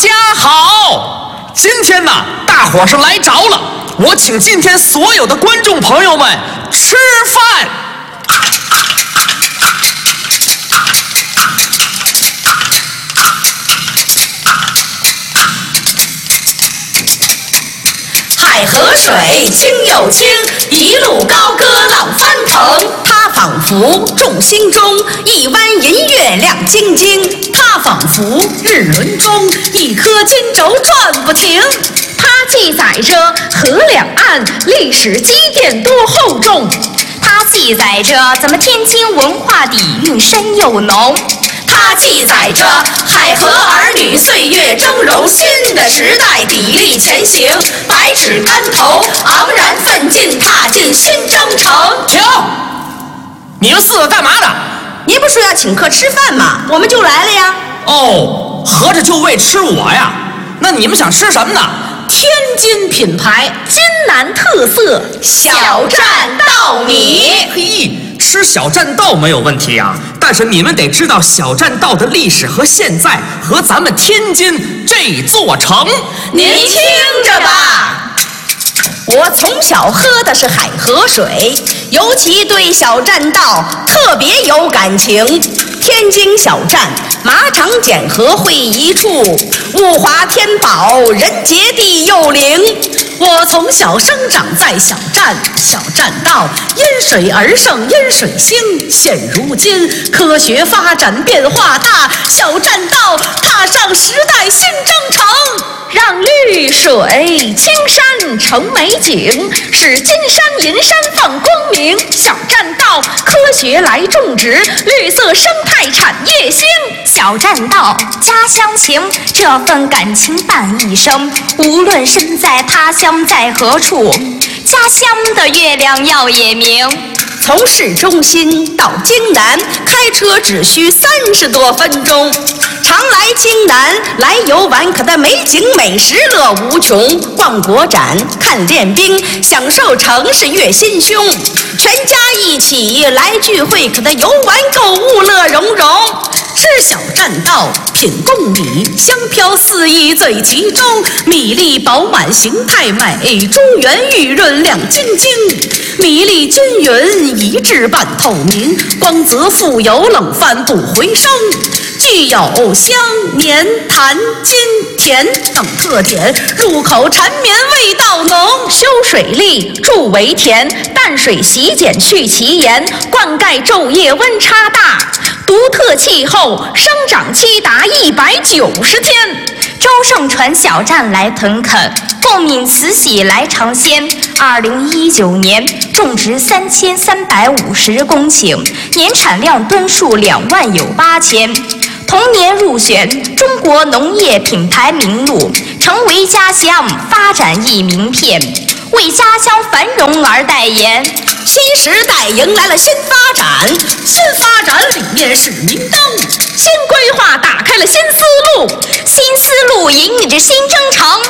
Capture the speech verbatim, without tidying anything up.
家好，今天呢，大伙是来着了，我请今天所有的观众朋友们吃饭。 海河水清又清，一路高歌浪翻腾。它仿佛众星中一弯银月亮晶晶，它仿佛日轮中一颗金轴转不停。 它记载着河两岸历史积淀多厚重， 它记载着咱们天津文化底蕴深又浓。 它记载着海河儿女岁月峥嵘新的时代砥砺前行，百尺竿头昂然奋进，踏进新征程。 停！你们四个干嘛的？ 您不说要请客吃饭吗？我们就来了呀。 哦，合着就为吃我呀？那你们想吃什么呢？ 天津品牌，津南特色小站稻米。 嘿，吃小栈道没有问题啊，但是你们得知道小栈道的历史和现在和咱们天津这座城。 您听着吧，我从小喝的是海河水，尤其对小栈道特别有感情。天津小站，马场检河汇一处，物华天宝，人杰地又灵。我从小生长在小站，小栈道因水而生，因水兴。现如今科学发展变化大，小栈道踏上时代新征程。 让绿水青山成美景，使金山银山放光明。小栈道科学来种植，绿色生态产业兴。 小栈道家乡情，这份感情伴一生。无论身在他乡在何处，家乡的月亮耀也明。 从市中心到京南，开车只需三十多分钟。常来京南来游玩，可它美景美食乐无穷。逛国展，看练兵，享受城市悦心胸。全家一起来聚会，可它游玩购物乐融融。吃小栈道，品贡米，香飘四溢最其中。米粒饱满，形态美，珠圆玉润亮晶晶。米粒均匀，一致半透明，光泽富有，冷饭不回声。具有香、黏、弹、筋、甜等特点，入口缠绵，味道浓。 修水利，助为田，淡水洗碱去其盐，灌溉昼夜温差大，独特气候，生长期达一百九十天。 周盛传小站来屯垦，共勉慈禧来尝鲜。二零一九年种植三千三百五十公顷，年产量吨数两万有八千。同年入选中国农业品牌名录，成为家乡发展一名片，为家乡繁荣而代言。 新时代迎来了新发展，新发展理念是明灯， 新规划打开了新思路， 新思路引领着新征程。